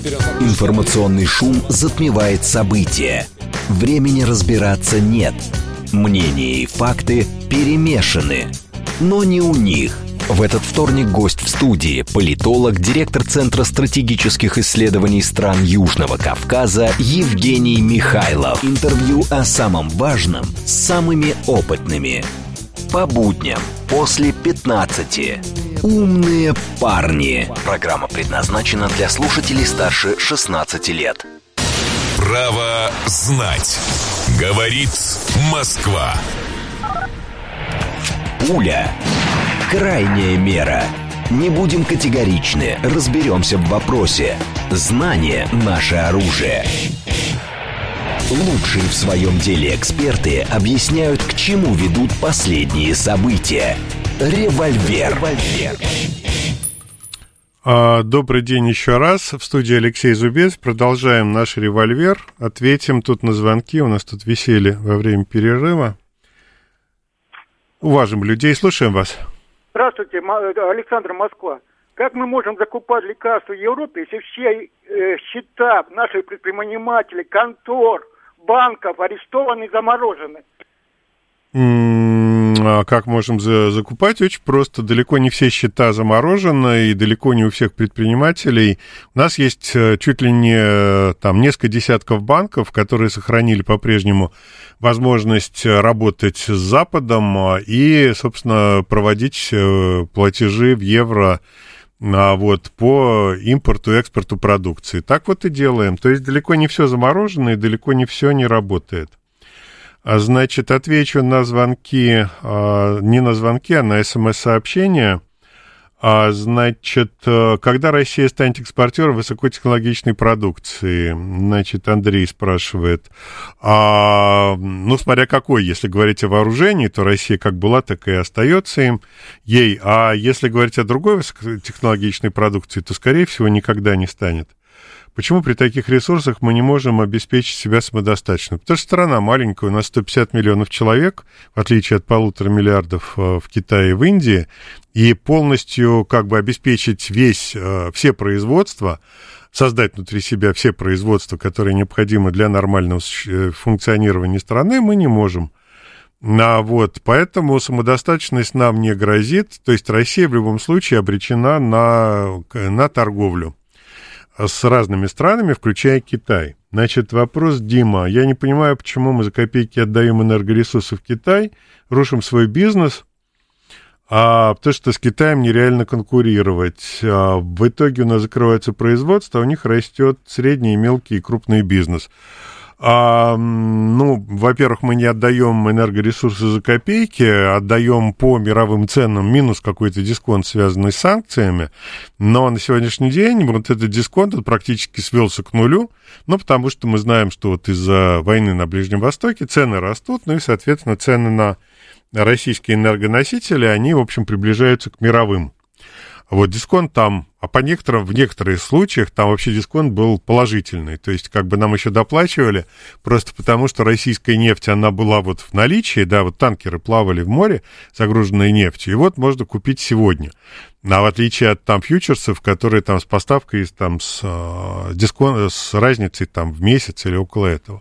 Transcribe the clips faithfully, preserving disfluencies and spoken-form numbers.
Информационный шум затмевает события. Времени разбираться нет. Мнения и факты перемешаны. Но не у них. В этот вторник гость в студии – политолог, директор Центра стратегических исследований стран Южного Кавказа Евгений Михайлов. Интервью о самом важном с самыми опытными. По будням после пятнадцати. «Умные парни». Программа предназначена для слушателей старше шестнадцати лет. Право знать. Говорит Москва. Пуля. Крайняя мера. Не будем категоричны, разберемся в вопросе. Знание – наше оружие. Лучшие в своем деле эксперты объясняют, к чему ведут последние события. Револьвер. А, добрый день еще раз. В студии Алексей Зубец. Продолжаем наш револьвер. Ответим тут на звонки. У нас тут висели во время перерыва. Уважаем людей. Слушаем вас. Здравствуйте, Александр, Москва. Как мы можем закупать лекарства в Европе, если все э, счета наших предпринимателей, контор, банков арестованы и заморожены? А как можем за- закупать? Очень просто. Далеко не все счета заморожены, и далеко не у всех предпринимателей. У нас есть чуть ли не там несколько десятков банков, которые сохранили по-прежнему возможность работать с Западом и, собственно, проводить платежи в евро вот, по импорту и экспорту продукции. Так вот и делаем. То есть далеко не все заморожено, и далеко не все не работает. Значит, отвечу на звонки, не на звонки, а на СМС-сообщения. Значит, когда Россия станет экспортером высокотехнологичной продукции? Значит, Андрей спрашивает. А, ну, смотря какой, если говорить о вооружении, то Россия как была, так и остается им, ей. А если говорить о другой высокотехнологичной продукции, то, скорее всего, никогда не станет. Почему при таких ресурсах мы не можем обеспечить себя самодостаточно? Потому что страна маленькая, у нас сто пятьдесят миллионов человек, в отличие от полутора миллиардов в Китае и в Индии, и полностью как бы обеспечить весь, все производства, создать внутри себя все производства, которые необходимы для нормального функционирования страны, мы не можем. А вот, поэтому самодостаточность нам не грозит, то есть Россия в любом случае обречена на, на торговлю с разными странами, включая Китай. Значит, вопрос Дима. Я не понимаю, почему мы за копейки отдаем энергоресурсы в Китай, рушим свой бизнес, а, потому что с Китаем нереально конкурировать. А, в итоге у нас закрывается производство, а у них растет средний, мелкий и крупный бизнес. А, ну, во-первых, мы не отдаем энергоресурсы за копейки, отдаем по мировым ценам минус какой-то дисконт, связанный с санкциями, но на сегодняшний день вот этот дисконт практически свелся к нулю, ну, потому что мы знаем, что вот из-за войны на Ближнем Востоке цены растут, ну и, соответственно, цены на российские энергоносители, они, в общем, приближаются к мировым. Вот дисконт там, а по некоторым, в некоторых случаях там вообще дисконт был положительный, то есть как бы нам еще доплачивали, просто потому что российская нефть, она была вот в наличии, да, вот танкеры плавали в море, загруженные нефтью, и вот можно купить сегодня. А в отличие от там фьючерсов, которые там с поставкой, там с, э, дискон, с разницей там в месяц или около этого.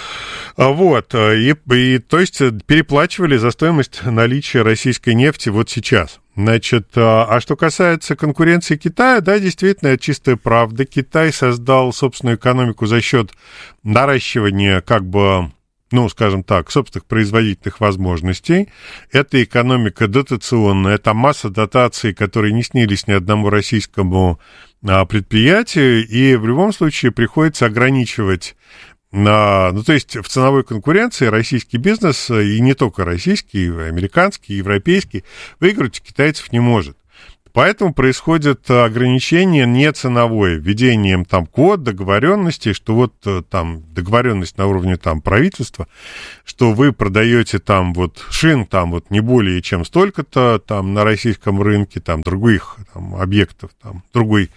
Вот, и, и то есть переплачивали за стоимость наличия российской нефти вот сейчас. Значит, а что касается конкуренции Китая, да, действительно, это чистая правда. Китай создал собственную экономику за счет наращивания, как бы, ну, скажем так, собственных производительных возможностей. Это экономика дотационная, это масса дотаций, которые не снились ни одному российскому а, предприятию, и в любом случае приходится ограничивать. На, ну, то есть в ценовой конкуренции российский бизнес, и не только российский, и американский, и европейский, выиграть у китайцев не может. Поэтому происходит ограничение не ценовое, введением там квот, договоренностей, что вот там договоренность на уровне там правительства, что вы продаете там вот шин там вот не более чем столько-то там на российском рынке, там других там, объектов, там другой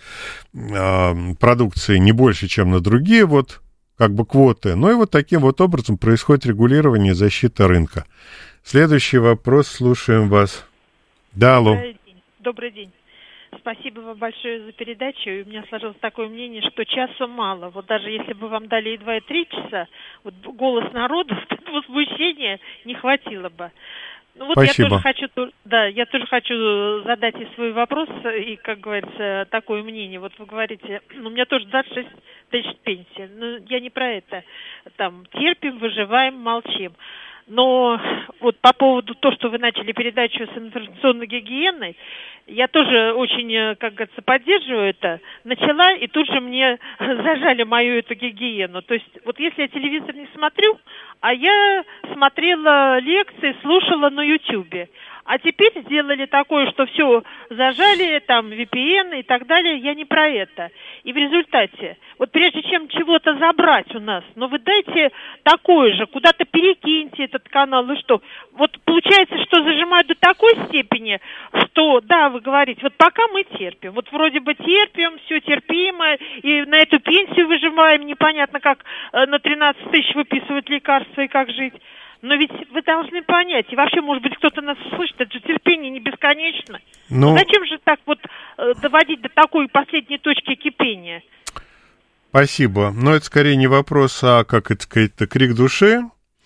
э, продукции не больше, чем на другие вот как бы квоты. Ну и вот таким вот образом происходит регулирование, защита рынка. Следующий вопрос, слушаем вас. Да, алло. Добрый день. Добрый день. Спасибо вам большое за передачу. И у меня сложилось такое мнение, что часу мало. Вот даже если бы вам дали и два, и три часа, вот голос народа, возмущения не хватило бы. Ну вот Спасибо. я тоже хочу, да, я тоже хочу задать и свой вопрос, и, как говорится, такое мнение. Вот вы говорите, ну, у меня тоже двадцать шесть тысяч пенсия, но я не про это. Там терпим, выживаем, молчим. Но вот по поводу того, что вы начали передачу с информационной гигиеной, я тоже очень, как говорится, поддерживаю это. Начала, и тут же мне зажали мою эту гигиену. То есть вот если я телевизор не смотрю, а я смотрела лекции, слушала на Ютьюбе. А теперь сделали такое, что все зажали, там, ви пи эн и так далее, я не про это. И в результате, вот прежде чем чего-то забрать у нас, ну вы дайте такое же, куда-то перекиньте этот канал, и что? Вот получается, что зажимают до такой степени, что, да, вы говорите, вот пока мы терпим, вот вроде бы терпим, все терпимо, и на эту пенсию выживаем, непонятно как э, на тринадцать тысяч выписывают лекарства и как жить. Но ведь вы должны понять, и вообще, может быть, кто-то нас слышит, это же терпение не бесконечно. Ну, зачем же так вот э, доводить до такой последней точки кипения? Спасибо. Но это скорее не вопрос, а, как это сказать, крик души.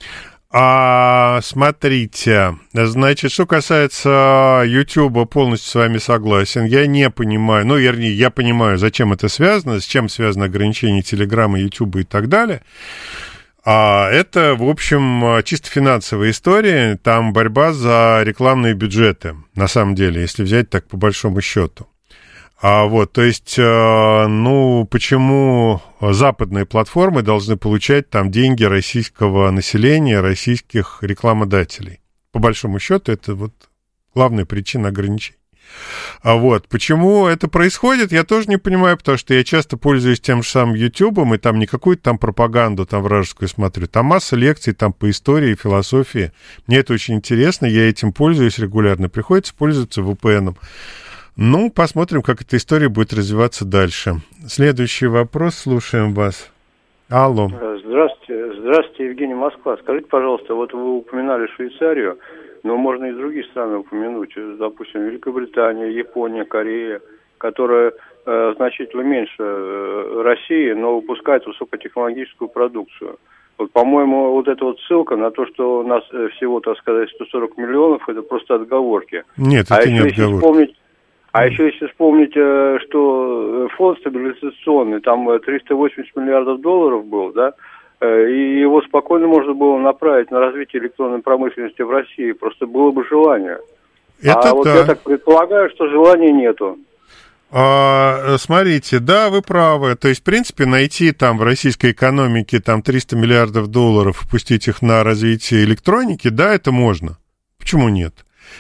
А, смотрите, значит, что касается Ютуба, полностью с вами согласен. Я не понимаю, ну, вернее, я понимаю, зачем это связано, с чем связано ограничение Телеграма, Ютуба и так далее. А это, в общем, чисто финансовая история, там борьба за рекламные бюджеты, на самом деле, если взять так по большому счету. А вот, то есть, ну, почему западные платформы должны получать там деньги российского населения, российских рекламодателей? По большому счету, это вот главная причина ограничений. А вот, почему это происходит, я тоже не понимаю, потому что я часто пользуюсь тем же самым Ютубом, и там не какую-то там пропаганду там вражескую смотрю, там масса лекций там по истории, философии. Мне это очень интересно, я этим пользуюсь регулярно, приходится пользоваться ви пи эн. Ну, посмотрим, как эта история будет развиваться дальше. Следующий вопрос, слушаем вас. Алло. Здравствуйте, здравствуйте, Евгений, Москва. Скажите, пожалуйста, вот вы упоминали Швейцарию, но можно и другие страны упомянуть, допустим, Великобритания, Япония, Корея, которая э, значительно меньше э, России, но выпускает высокотехнологическую продукцию. Вот, по-моему, вот эта вот ссылка на то, что у нас э, всего, так сказать, сто сорок миллионов, это просто отговорки. Нет, это а не еще, отговорки. Если вспомнить, а еще если вспомнить, э, что фонд стабилизационный, там триста восемьдесят миллиардов долларов был, да, и его спокойно можно было направить на развитие электронной промышленности в России. Просто было бы желание. Это а вот да. я так предполагаю, что желания нету. А, смотрите, да, вы правы. То есть, в принципе, найти там в российской экономике там триста миллиардов долларов, пустить их на развитие электроники, да, это можно. Почему нет?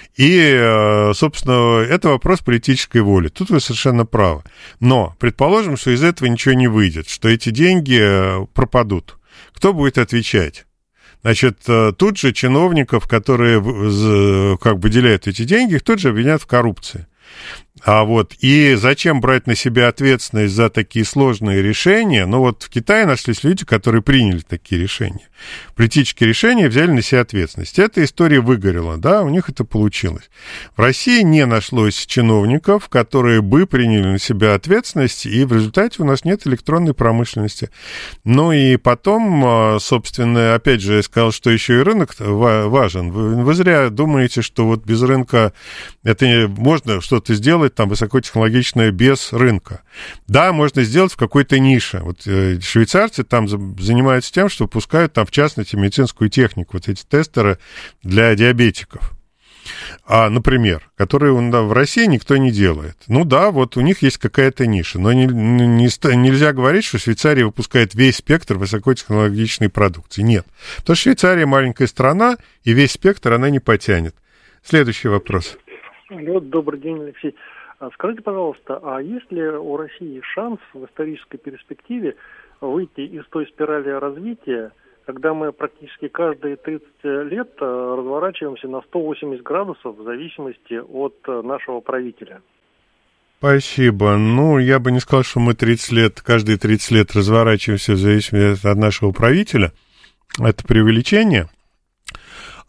И, собственно, это вопрос политической воли. Тут вы совершенно правы. Но предположим, что из этого ничего не выйдет, что эти деньги пропадут. Кто будет отвечать? Значит, тут же чиновников, которые как бы выделяют эти деньги, их тут же обвинят в коррупции. А вот, и зачем брать на себя ответственность за такие сложные решения? Ну вот в Китае нашлись люди, которые приняли такие решения. Политические решения взяли на себя ответственность. Эта история выгорела, да, у них это получилось. В России не нашлось чиновников, которые бы приняли на себя ответственность, и в результате у нас нет электронной промышленности. Ну и потом, собственно, опять же, я сказал, что еще и рынок важен. Вы, вы зря думаете, что вот без рынка это не, можно что-то сделать там высокотехнологичное без рынка. Да, можно сделать в какой-то нише. Вот э, швейцарцы там за, занимаются тем, что выпускают там в частности медицинскую технику, вот эти тестеры для диабетиков, а, например, которые в России никто не делает. Ну да, вот у них есть какая-то ниша, но не, не, нельзя говорить, что Швейцария выпускает весь спектр высокотехнологичной продукции. Нет, потому что Швейцария маленькая страна, и весь спектр она не потянет. Следующий вопрос. Алло, добрый день, Алексей. Скажите, пожалуйста, а есть ли у России шанс в исторической перспективе выйти из той спирали развития, когда мы практически каждые тридцать лет разворачиваемся на сто восемьдесят градусов в зависимости от нашего правителя? Спасибо. Ну, я бы не сказал, что мы тридцать лет, каждые тридцать лет разворачиваемся в зависимости от нашего правителя. Это преувеличение.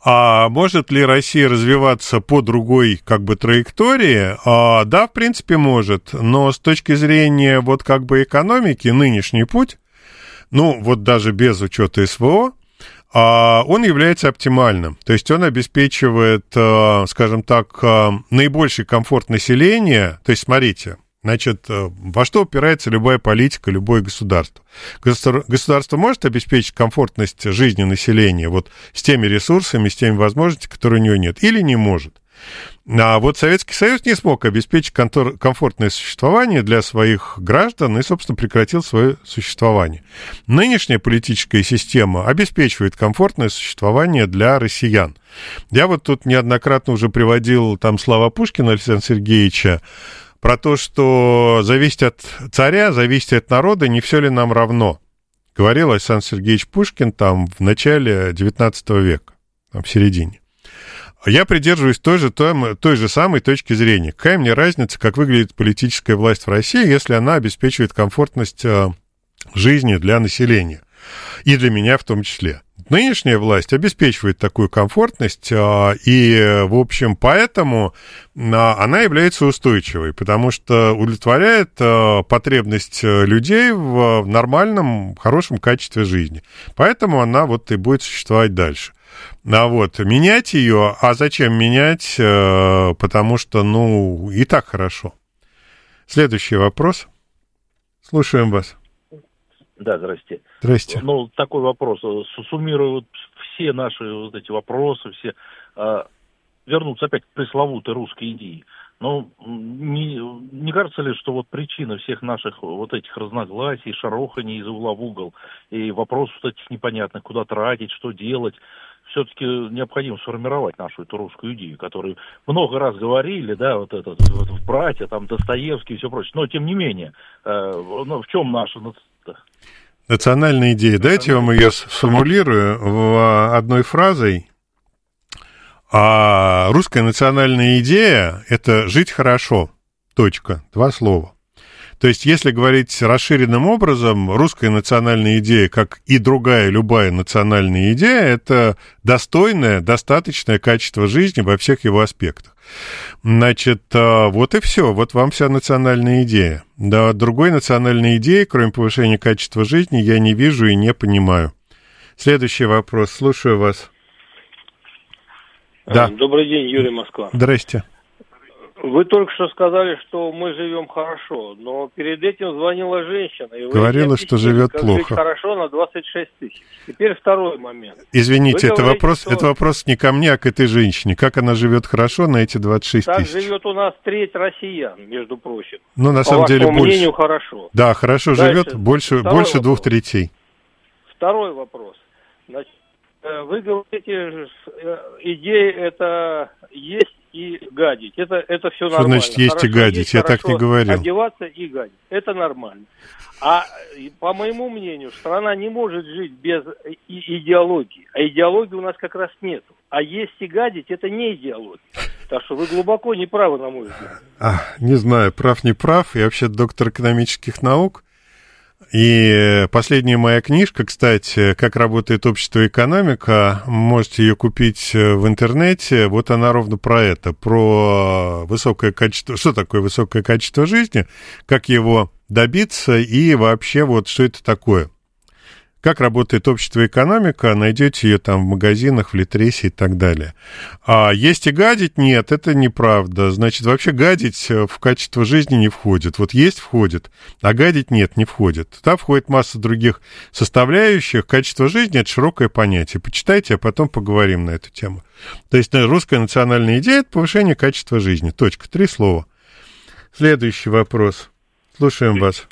А может ли Россия развиваться по другой как бы траектории? А, да, в принципе, может. Но с точки зрения вот как бы экономики, нынешний путь, ну вот даже без учета СВО, а, он является оптимальным. То есть он обеспечивает, а, скажем так, а, наибольший комфорт населения. То есть, смотрите, значит, во что упирается любая политика, любое государство? Государство может обеспечить комфортность жизни населения вот с теми ресурсами, с теми возможностями, которые у него нет, или не может? А вот Советский Союз не смог обеспечить контор- комфортное существование для своих граждан и, собственно, прекратил свое существование. Нынешняя политическая система обеспечивает комфортное существование для россиян. Я вот тут неоднократно уже приводил там слова Пушкина Александра Сергеевича про то, что зависит от царя, зависит от народа, не все ли нам равно. Говорил Александр Сергеевич Пушкин там в начале девятнадцатого века, там в середине. Я придерживаюсь той же, той, той же самой точки зрения. Какая мне разница, как выглядит политическая власть в России, если она обеспечивает комфортность э, жизни для населения, и для меня в том числе. Нынешняя власть обеспечивает такую комфортность, э, и, в общем, поэтому э, она является устойчивой, потому что удовлетворяет э, потребность людей в, в нормальном, хорошем качестве жизни. Поэтому она вот и будет существовать дальше. А вот менять ее, а зачем менять? Э, потому что, ну, и так хорошо. Следующий вопрос. Слушаем вас. Да, здрасте. Здрасте. Ну, такой вопрос. Суммируя вот все наши вот эти вопросы, все, э, вернуться опять к пресловутой русской идее. Ну, не, не кажется ли, что вот причина всех наших вот этих разногласий, шароханий из угла в угол, и вопросов вот этих непонятных, куда тратить, что делать, все-таки необходимо сформировать нашу эту русскую идею, которую много раз говорили, да, вот этот вот, братья, там, Достоевский и все прочее. Но, тем не менее, э, ну, в чем наша... Национальная идея. Дайте я вам ее сформулирую в одной фразой. А русская национальная идея – это жить хорошо. Точка. Два слова. То есть, если говорить расширенным образом, русская национальная идея, как и другая любая национальная идея, это достойное, достаточное качество жизни во всех его аспектах. Значит, вот и все. Вот вам вся национальная идея. Да, другой национальной идеи, кроме повышения качества жизни, я не вижу и не понимаю. Следующий вопрос. Слушаю вас. Да. Добрый день, Юрий, Москва. Здрасте. Вы только что сказали, что мы живем хорошо, но перед этим звонила женщина. И говорила, что живет как плохо. Жить хорошо на двадцать шесть тысяч. Теперь второй момент. Извините, это, говорите, вопрос, что... это вопрос не ко мне, а к этой женщине. Как она живет хорошо на эти двадцать шесть так тысяч? Так живет у нас треть россиян, между прочим. Ну, на По самом деле, больше. мнению, хорошо. Да, хорошо Дальше. живет, больше, больше двух третей. Второй вопрос. Значит, вы говорите, идея это есть и гадить. Это, это все Что нормально. значит есть хорошо, и гадить? Есть, Я так не говорил. Одеваться и гадить. Это нормально. А по моему мнению, страна не может жить без идеологии. А идеологии у нас как раз нету. А есть и гадить, это не идеология. Так что вы глубоко не правы, на мой взгляд. А, не знаю, прав, не прав. Я вообще доктор экономических наук. И последняя моя книжка, кстати, «Как работает общество и экономика», можете ее купить в интернете, вот она ровно про это, про высокое качество, что такое высокое качество жизни, как его добиться и вообще вот что это такое. «Как работает общество и экономика», найдете ее там в магазинах, в Литресе и так далее. А есть и гадить? Нет, это неправда. Значит, вообще гадить в качество жизни не входит. Вот есть входит, а гадить нет, не входит. Туда входит масса других составляющих. Качество жизни – это широкое понятие. Почитайте, а потом поговорим на эту тему. То есть русская национальная идея – это повышение качества жизни. Точка. Три слова. Следующий вопрос. Слушаем вас.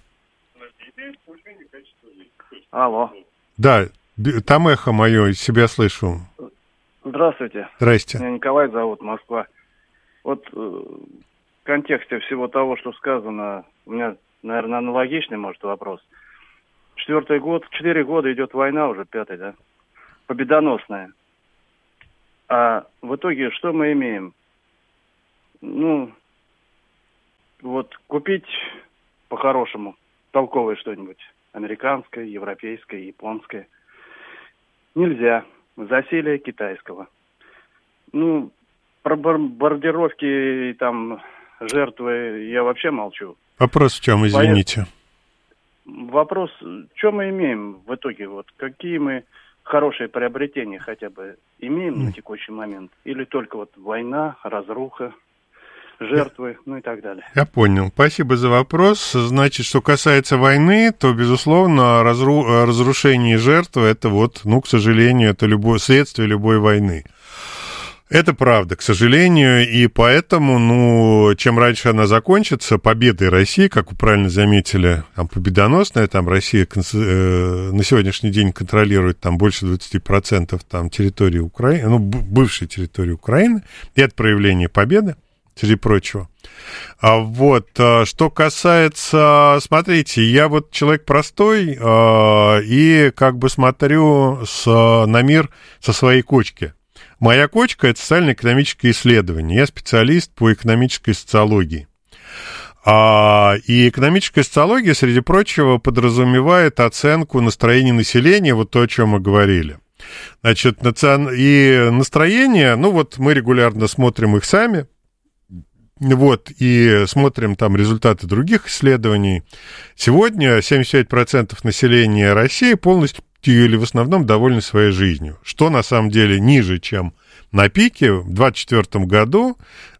Алло. Да, там эхо мое, из себя слышу. Здравствуйте. Здрасте. Меня Николай зовут, Москва. Вот э, в контексте всего того, что сказано, у меня, наверное, аналогичный, может, вопрос. Четвертый год, четыре года идет война, уже пятый, да? Победоносная. А в итоге что мы имеем? Ну, вот купить по-хорошему толковое что-нибудь. Американское, европейское, японское. Нельзя. Засилие китайского. Ну, про бомбардировки и там жертвы я вообще молчу. Вопрос в чем, извините? Вопрос, что мы имеем в итоге? Вот какие мы хорошие приобретения хотя бы имеем mm. на текущий момент? Или только вот война, разруха, жертвы, ну и так далее? Я понял. Спасибо за вопрос. Значит, что касается войны, то, безусловно, разру... разрушение жертвы, это вот, ну, к сожалению, это любое следствие любой войны. Это правда, к сожалению, и поэтому, ну, чем раньше она закончится, победой России, как вы правильно заметили, там, победоносная, там, Россия э, на сегодняшний день контролирует там больше двадцать процентов там территории Украины, ну, бывшей территории Украины, и это проявление победы, среди прочего. А вот, что касается, смотрите, я вот человек простой, э, и как бы смотрю с, на мир со своей кочки. Моя кочка – это социально-экономическое исследование. Я специалист по экономической социологии. А, и экономическая социология, среди прочего, подразумевает оценку настроения населения, вот то, о чем мы говорили. Значит, национ... и настроение, ну вот мы регулярно смотрим их сами, вот, и смотрим там результаты других исследований. Сегодня семьдесят пять процентов населения России полностью или в основном довольны своей жизнью, что на самом деле ниже, чем на пике. В двадцать четвёртом году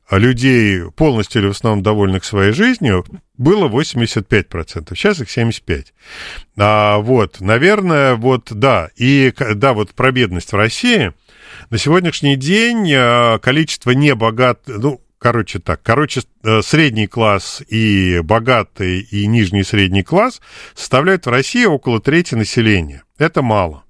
людей полностью или в основном довольных своей жизнью было восемьдесят пять процентов, сейчас их семьдесят пять процентов. А, вот, наверное, вот, да, и, да, вот про бедность в России. На сегодняшний день количество небогатых, ну, Короче так, короче, средний класс и богатый, и нижний средний класс составляют в России около трети населения. Это мало.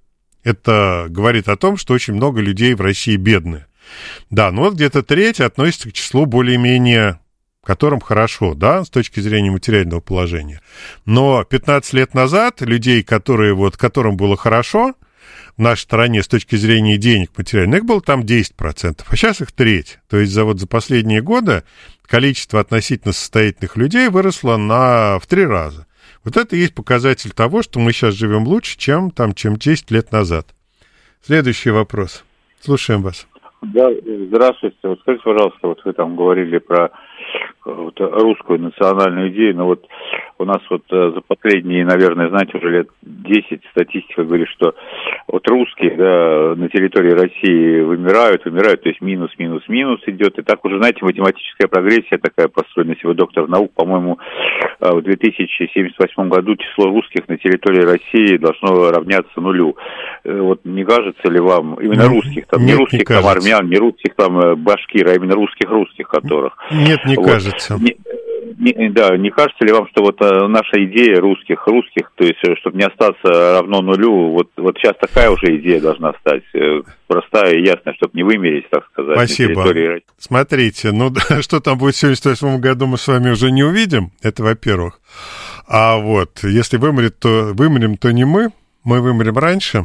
Это говорит о том, что очень много людей в России бедные. Да, но вот где-то треть относится к числу более-менее, которым хорошо, да, с точки зрения материального положения. Но пятнадцать лет назад людей, которые, вот, которым было хорошо в нашей стране с точки зрения денег материальных, их было там десять процентов, а сейчас их треть. То есть за, вот, за последние годы количество относительно состоятельных людей выросло на, в три раза. Вот это и есть показатель того, что мы сейчас живем лучше, чем, там, чем десять лет назад. Следующий вопрос. Слушаем вас. Да, здравствуйте. Вот скажите, пожалуйста, вот вы там говорили про вот, русскую национальную идею, но вот у нас вот за последние, наверное, знаете, уже лет десять статистика говорит, что вот русские, да, на территории России вымирают, вымирают, то есть минус, минус, минус идет, и так уже, знаете, математическая прогрессия такая построена, если вы доктор наук, по-моему, в две тысячи семьдесят восьмом году число русских на территории России должно равняться нулю. Вот не кажется ли вам, именно русских, там, не русских там армян, не русских там башкир, а именно русских-русских, которых... Нет, не вот. кажется. Не, не, да, не кажется ли вам, что вот а, наша идея русских, русских, то есть, чтобы не остаться равно нулю, вот, вот сейчас такая уже идея должна стать, простая и ясная, чтобы не вымереть, так сказать, Спасибо. на территории России. Смотрите, ну, что там будет в семьдесят восьмом году, мы с вами уже не увидим, это во-первых. А вот, если вымрет, то вымрем, то не мы, мы вымрем раньше.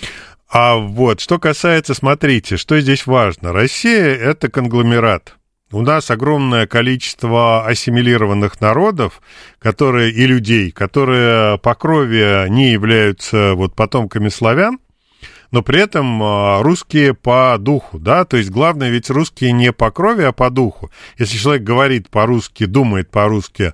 А вот, что касается, смотрите, что здесь важно. Россия – это конгломерат. У нас огромное количество ассимилированных народов, которые, и людей, которые по крови не являются вот, потомками славян, но при этом русские по духу, да, то есть главное ведь русские не по крови, а по духу. Если человек говорит по-русски, думает по-русски,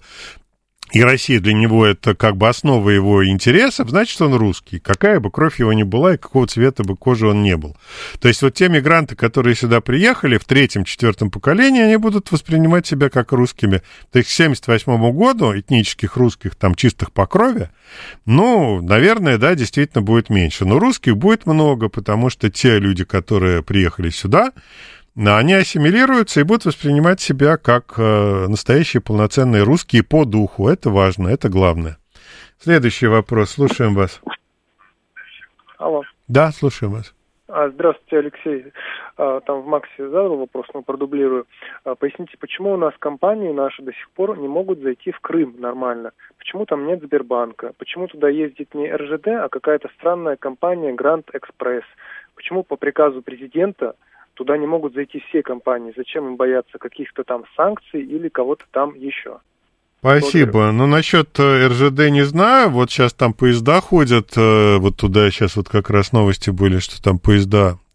и Россия для него это как бы основа его интересов, значит, он русский. Какая бы кровь его ни была и какого цвета бы кожи он не был. То есть вот те мигранты, которые сюда приехали в третьем, четвертом поколении, они будут воспринимать себя как русскими. То есть к семьдесят восьмому году этнических русских, там, чистых по крови, ну, наверное, да, действительно будет меньше. Но русских будет много, потому что те люди, которые приехали сюда, они ассимилируются и будут воспринимать себя как э, настоящие полноценные русские по духу. Это важно, это главное. Следующий вопрос. Слушаем вас. Алло. Да, слушаем вас. Здравствуйте, Алексей. Там в Максе задал вопрос, но продублирую. Поясните, почему у нас компании наши до сих пор не могут зайти в Крым нормально? Почему там нет Сбербанка? Почему туда ездит не эр жэ дэ, а какая-то странная компания Гранд Экспресс? Почему по приказу президента туда не могут зайти все компании? Зачем им бояться каких-то там санкций или кого-то там еще? Спасибо. Ну, насчет эр жэ дэ не знаю. Вот сейчас там поезда ходят. Вот туда сейчас вот как раз новости были, что там поезда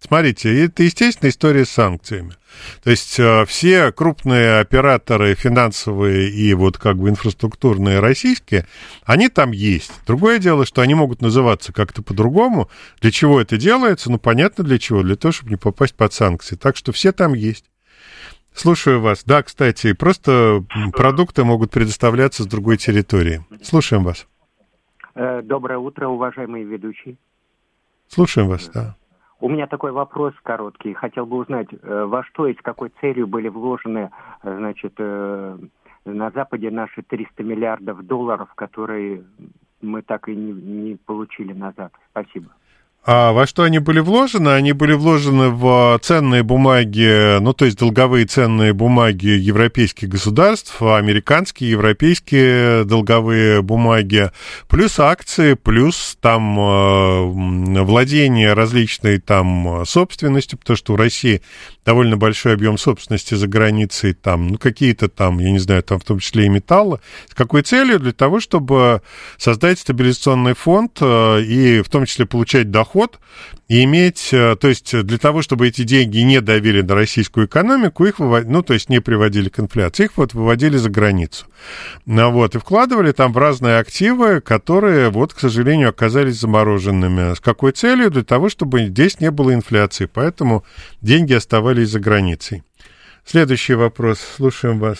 Смотрите, это, естественно, история с санкциями. То есть все крупные операторы финансовые и вот как бы инфраструктурные российские, они там есть. Другое дело, что они могут называться как-то по-другому. Для чего это делается? Ну, понятно для чего. Для того, чтобы не попасть под санкции. Так что все там есть. Слушаю вас. Да, кстати, просто продукты могут предоставляться с другой территории. Слушаем вас. Доброе утро, уважаемые ведущие. Слушаем вас, да. У меня такой вопрос короткий. Хотел бы узнать, во что и с какой целью были вложены, значит, на Западе наши триста миллиардов долларов, которые мы так и не, не получили назад. Спасибо. А во что они были вложены? Они были вложены в ценные бумаги, ну, то есть долговые ценные бумаги европейских государств, американские, европейские долговые бумаги, плюс акции, плюс там э, владение различной там собственностью, потому что у России довольно большой объем собственности за границей, там, ну, какие-то там, я не знаю, там в том числе и металлы. С какой целью? Для того, чтобы создать стабилизационный фонд э, и в том числе получать доход, и иметь, то есть для того, чтобы эти деньги не давили на российскую экономику, их выводили, ну, то есть не приводили к инфляции, их вот выводили за границу. Ну, вот, и вкладывали там в разные активы, которые, вот, к сожалению, оказались замороженными. С какой целью? Для того, чтобы здесь не было инфляции, поэтому деньги оставались за границей. Следующий вопрос. Слушаем вас.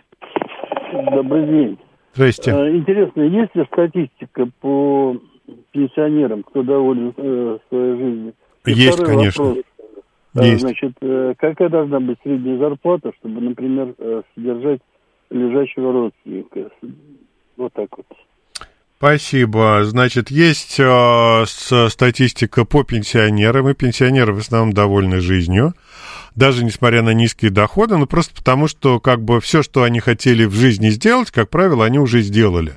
Добрый день. Здрасте. Интересно, есть ли статистика по пенсионерам, кто доволен э, своей жизнью? И есть, конечно. Вопрос, есть. Значит, э, какая должна быть средняя зарплата, чтобы, например, э, содержать лежачего родственника? Вот так вот. Спасибо. Значит, есть э, статистика по пенсионерам, и пенсионеры в основном довольны жизнью, даже несмотря на низкие доходы, ну просто потому, что как бы все, что они хотели в жизни сделать, как правило, они уже сделали.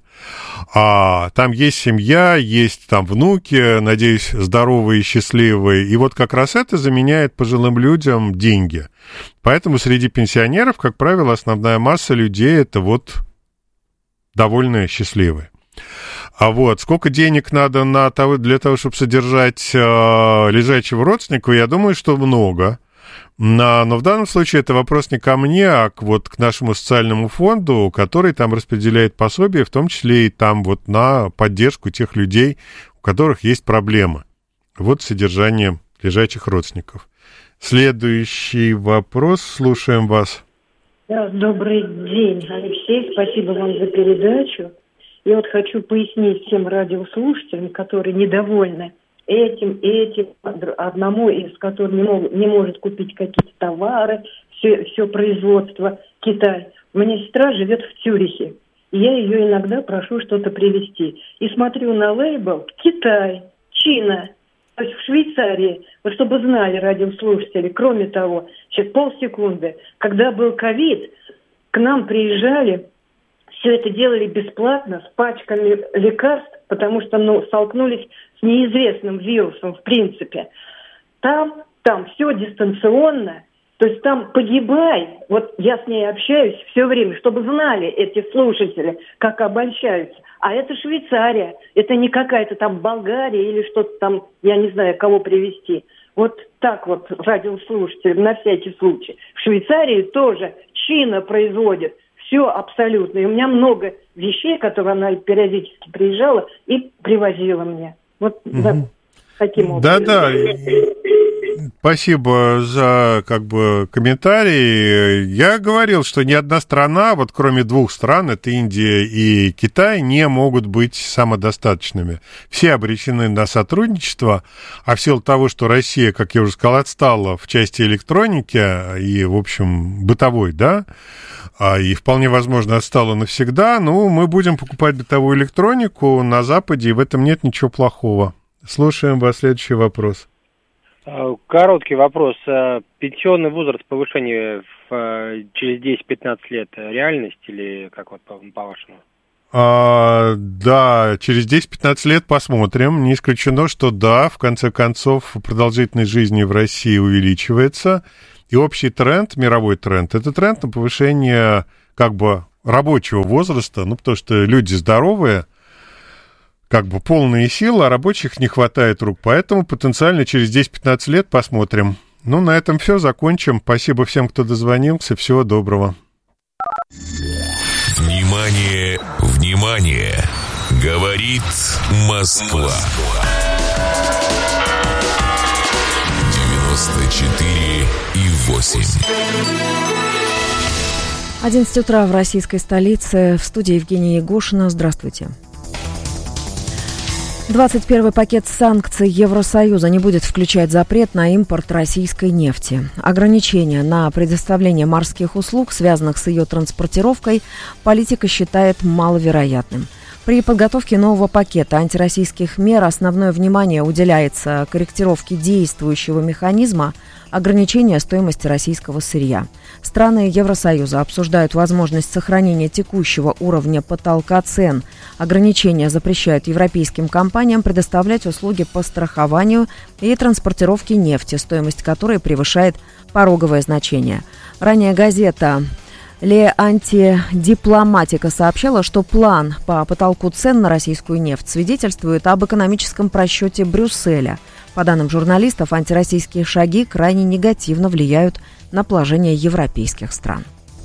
А там есть семья, есть там внуки, надеюсь, здоровые и счастливые, и вот как раз это заменяет пожилым людям деньги. Поэтому среди пенсионеров, как правило, основная масса людей это вот довольные, счастливые. А вот сколько денег надо на того, для того, чтобы содержать э, лежачего родственника, я думаю, что много. Но, но в данном случае это вопрос не ко мне, а к, вот, к нашему социальному фонду, который там распределяет пособия, в том числе и там вот на поддержку тех людей, у которых есть проблемы. Вот содержание лежачих родственников. Следующий вопрос. Слушаем вас. Добрый день, Алексей. Спасибо вам за передачу. Я вот хочу пояснить всем радиослушателям, которые недовольны этим, этим, одному из которых не, мог, не может купить какие-то товары, все, все производство, Китай. У меня сестра живет в Цюрихе, и я ее иногда прошу что-то привезти. И смотрю на лейбл Китай, Чина, то есть в Швейцарии. Вот чтобы знали радиослушатели, кроме того, сейчас полсекунды, когда был ковид, к нам приезжали, все это делали бесплатно, с пачками лекарств, потому что, ну, столкнулись с неизвестным вирусом, в принципе. Там, там все дистанционно, то есть там погибай. Вот я с ней общаюсь все время, чтобы знали эти слушатели, как обольщаются. А это Швейцария, это не какая-то там Болгария или что-то там, я не знаю, кого привезти. Вот так вот радиослушатели, на всякий случай. В Швейцарии тоже Чина производит. Все абсолютно. И у меня много вещей, которые она периодически приезжала и привозила мне. Вот угу. да, таким образом. Да-да. Спасибо за как бы комментарий. Я говорил, что ни одна страна, вот кроме двух стран, это Индия и Китай, не могут быть самодостаточными. Все обречены на сотрудничество, а в силу того, что Россия, как я уже сказал, отстала в части электроники и, в общем, бытовой, да, и вполне возможно отстала навсегда, ну, мы будем покупать бытовую электронику на Западе, и в этом нет ничего плохого. Слушаем вас. Следующий вопрос. Короткий вопрос. Пенсионный возраст повышения в, через десять-пятнадцать лет реальность или как вот по-вашему? А, да, через десять-пятнадцать лет посмотрим. Не исключено, что да, в конце концов продолжительность жизни в России увеличивается. И общий тренд, мировой тренд, это тренд на повышение как бы рабочего возраста, ну, потому что люди здоровые, как бы полные силы, а рабочих не хватает рук. Поэтому потенциально через десять-пятнадцать лет посмотрим. Ну, на этом все, закончим. Спасибо всем, кто дозвонился. Всего доброго. Внимание, внимание! Говорит Москва. девяносто четыре и восемь. одиннадцать утра в российской столице. В студии Евгения Егошина. Здравствуйте. двадцать первый пакет санкций Евросоюза не будет включать запрет на импорт российской нефти. Ограничения на предоставление морских услуг, связанных с ее транспортировкой, политика считает маловероятным. При подготовке нового пакета антироссийских мер основное внимание уделяется корректировке действующего механизма ограничения стоимости российского сырья. Страны Евросоюза обсуждают возможность сохранения текущего уровня потолка цен. Ограничения запрещают европейским компаниям предоставлять услуги по страхованию и транспортировке нефти, стоимость которой превышает пороговое значение. Ранее газета «Ле Антидипломатика» сообщала, что план по потолку цен на российскую нефть свидетельствует об экономическом просчете Брюсселя. По данным журналистов, антироссийские шаги крайне негативно влияют на положение европейских стран.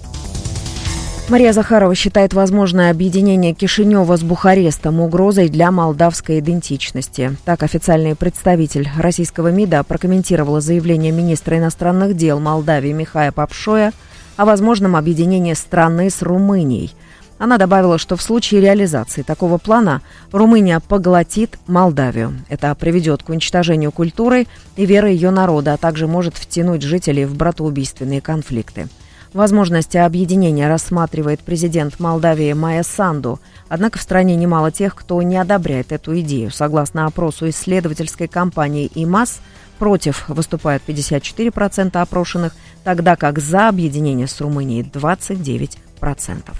Мария Захарова считает возможное объединение Кишинева с Бухарестом угрозой для молдавской идентичности. Так, официальный представитель российского МИДа прокомментировала заявление министра иностранных дел Молдавии Михаила Папшоя о возможном объединении страны с Румынией. Она добавила, что в случае реализации такого плана Румыния поглотит Молдавию. Это приведет к уничтожению культуры и веры ее народа, а также может втянуть жителей в братоубийственные конфликты. Возможность объединения рассматривает президент Молдавии Майя Санду. Однако в стране немало тех, кто не одобряет эту идею. Согласно опросу исследовательской компании ИМАС, против выступают пятьдесят четыре процента опрошенных, тогда как за объединение с Румынией двадцать девять процентов.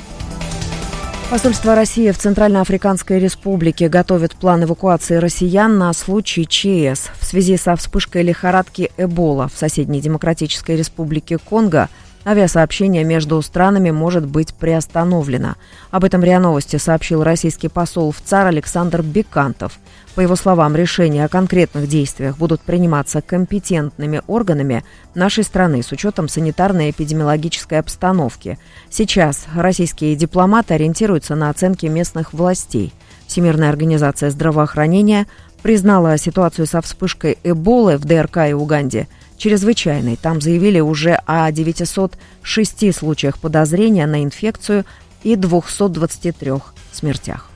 Посольство России в Центральноафриканской Республике готовит план эвакуации россиян на случай ЧС. В связи со вспышкой лихорадки Эбола в соседней Демократической Республике Конго авиасообщение между странами может быть приостановлено. Об этом РИА Новости сообщил российский посол в ЦАР Александр Бекантов. По его словам, решения о конкретных действиях будут приниматься компетентными органами нашей страны с учетом санитарно-эпидемиологической обстановки. Сейчас российские дипломаты ориентируются на оценки местных властей. Всемирная организация здравоохранения признала ситуацию со вспышкой Эболы в ДРК и Уганде чрезвычайной. Там заявили уже о девятистах шести случаях подозрения на инфекцию и двухстах двадцати трёх смертях.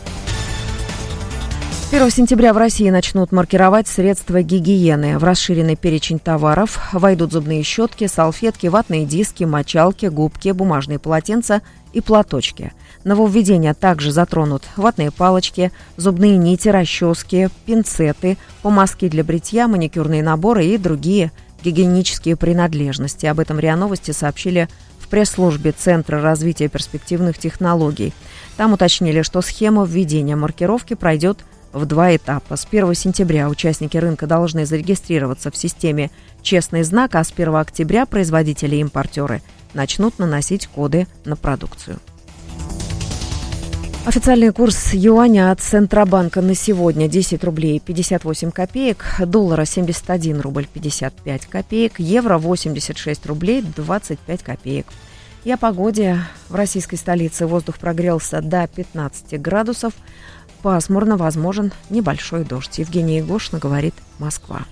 первого сентября в России начнут маркировать средства гигиены. В расширенный перечень товаров войдут зубные щетки, салфетки, ватные диски, мочалки, губки, бумажные полотенца и платочки. Нововведения также затронут ватные палочки, зубные нити, расчески, пинцеты, помазки для бритья, маникюрные наборы и другие гигиенические принадлежности. Об этом РИА Новости сообщили в пресс-службе Центра развития перспективных технологий. Там уточнили, что схема введения маркировки пройдет в два этапа. С первого сентября участники рынка должны зарегистрироваться в системе «Честный знак», а с первого октября производители и импортеры начнут наносить коды на продукцию. Официальный курс юаня от Центробанка на сегодня десять рублей пятьдесят восемь копеек, доллара семьдесят один рубль пятьдесят пять копеек, евро восемьдесят шесть рублей двадцать пять копеек. И о погоде. В российской столице воздух прогрелся до пятнадцати градусов. Пасмурно, возможен небольшой дождь. Евгения Егошина, говорит Москва.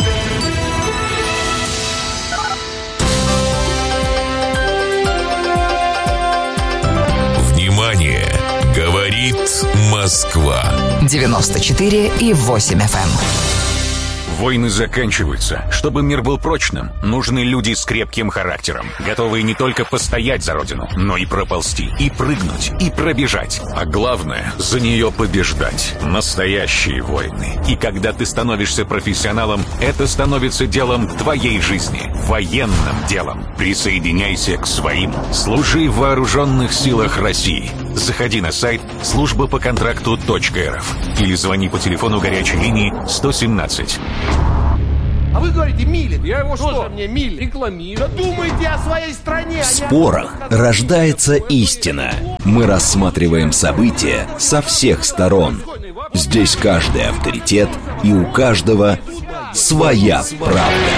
Внимание! Говорит Москва. девяносто четыре и восемь эф эм. Войны заканчиваются. Чтобы мир был прочным, нужны люди с крепким характером, готовые не только постоять за родину, но и проползти, и прыгнуть, и пробежать. А главное, за нее побеждать. Настоящие войны. И когда ты становишься профессионалом, это становится делом твоей жизни. Военным делом. Присоединяйся к своим. Служи в вооруженных силах России. Заходи на сайт служба по контракту точка эр эф или звони по телефону горячей линии сто семнадцать. А вы говорите Милин. Я его что? Тоже мне Милин. Рекламирую. Да думайте о своей стране. В спорах рождается истина. Мы рассматриваем события со всех сторон. Здесь каждый авторитет, и у каждого своя правда.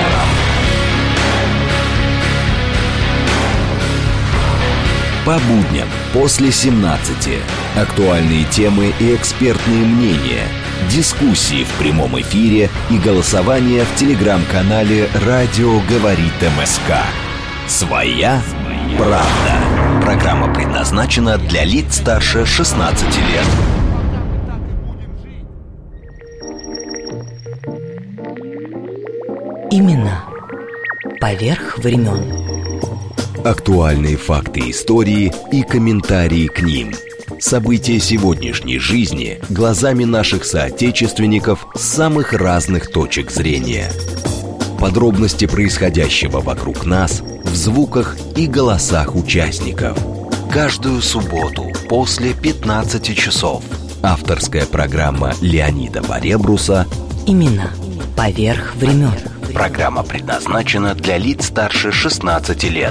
По будням после семнадцати. Актуальные темы и экспертные мнения. Дискуссии в прямом эфире и голосование в телеграм-канале «Радио говорит МСК». Своя правда. Программа предназначена для лиц старше шестнадцати лет. Имена поверх времен. Актуальные факты истории и комментарии к ним. События сегодняшней жизни глазами наших соотечественников с самых разных точек зрения. Подробности происходящего вокруг нас в звуках и голосах участников. Каждую субботу после пятнадцати часов. Авторская программа Леонида Баребруса «Имена поверх времен». Программа предназначена для лиц старше шестнадцати лет.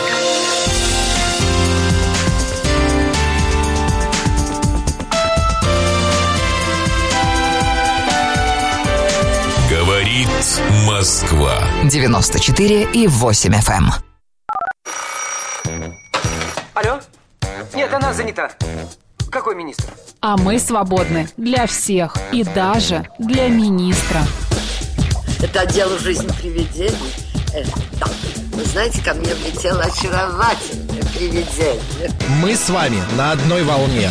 Говорит Москва. девяносто четыре и восемь эф эм. Алло? Нет, она занята. Какой министр? А мы свободны для всех и даже для министра. Это дело жизни привидений. Э, да. Вы знаете, ко мне влетело очаровательное привидение. Мы с вами на одной волне.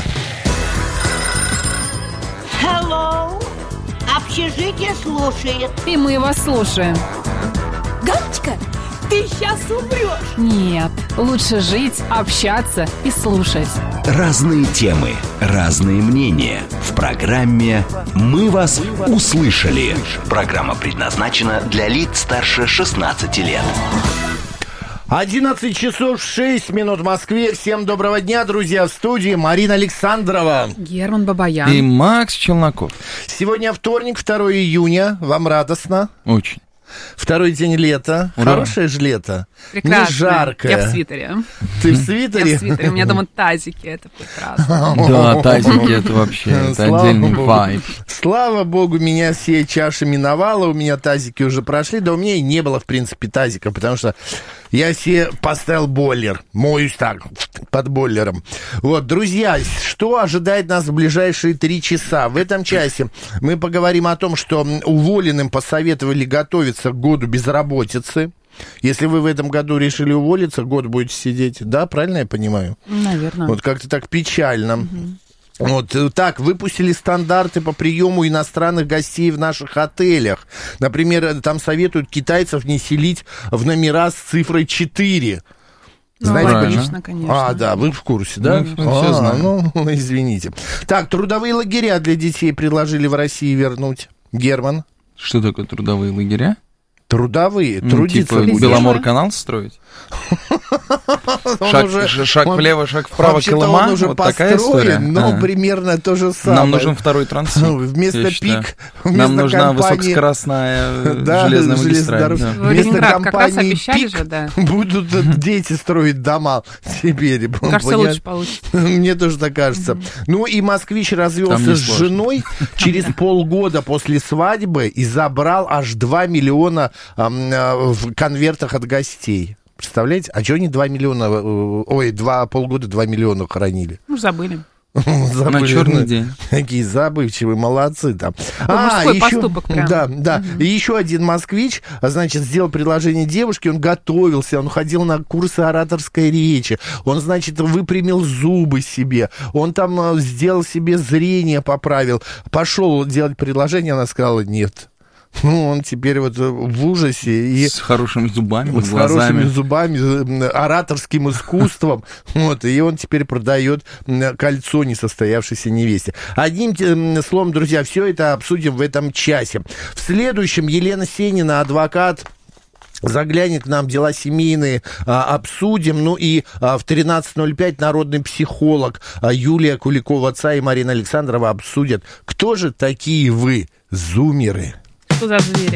Hello. Общежитие слушает. И мы вас слушаем. Галочка, ты сейчас умрешь. Нет, лучше жить, общаться и слушать. Разные темы, разные мнения. В программе «Мы вас услышали». Программа предназначена для лиц старше шестнадцати лет. одиннадцать часов шесть минут в Москве. Всем доброго дня, друзья. В студии Марина Александрова, Герман Бабаян и Макс Челноков. Сегодня вторник, второго июня. Вам радостно? Очень. Второй день лета. Ура. Хорошее же лето. Прекрасно. Не жаркое. Я в свитере. Ты в свитере? Я в свитере. У меня дома тазики. Это прекрасно. Да, тазики это вообще это отдельный вайб. Слава богу, меня все чаши миновало. У меня тазики уже прошли. Да у меня и не было, в принципе, тазика, потому что я себе поставил бойлер. Моюсь так, под бойлером. Вот, друзья, что ожидает нас в ближайшие три часа? В этом часе мы поговорим о том, что уволенным посоветовали готовиться к году безработицы. Если вы в этом году решили уволиться, год будете сидеть. Да, правильно я понимаю? Наверное. Вот как-то так печально. Угу. Вот так, выпустили стандарты по приему иностранных гостей в наших отелях. Например, там советуют китайцев не селить в номера с цифрой четыре. Ну, знаете, логично, конечно. А, да, вы в курсе, да? Ну, а, все знаем. Ну, извините. Так, трудовые лагеря для детей предложили в России вернуть. Герман? Что такое трудовые лагеря? Трудовые, ну, трудиться типа будешь. Беломор-канал строить? Шаг, уже, шаг он, влево, шаг вправо, Колыма? Он уже вот построен, такая история? но а. примерно то же самое. Нам нужен второй трансит. Вместо пик, вместо Нам нужна компании... высокоскоростная да, железная магистраль. Да. Вместо компании пик же, да. будут дети строить дома теперь. Мне кажется, лучше получится. Мне тоже так кажется. Ну и москвич развелся с женой через полгода после свадьбы и забрал аж два миллиона в конвертах от гостей. Представляете? А что они два миллиона, ой, два полгода два миллиона хоронили? Ну, забыли. забыли. На черный день. Какие забывчивые, молодцы там. А, еще, поступок прям. Да, да. Угу. И еще один москвич, значит, сделал предложение девушке, он готовился, он ходил на курсы ораторской речи, он, значит, выпрямил зубы себе, он там сделал себе зрение, поправил, пошел делать предложение, она сказала нет. Ну, он теперь вот в ужасе. И с хорошими зубами, вот, с глазами. хорошими зубами, ораторским искусством. Вот, и он теперь продает кольцо несостоявшейся невесте. Одним словом, друзья, все это обсудим в этом часе. В следующем Елена Сенина, адвокат, заглянет к нам, дела семейные а, обсудим. Ну и а, в тринадцать ноль пять народный психолог а, Юлия Куликова-отца и Марина Александрова обсудят, кто же такие вы, зумеры. Что за звери?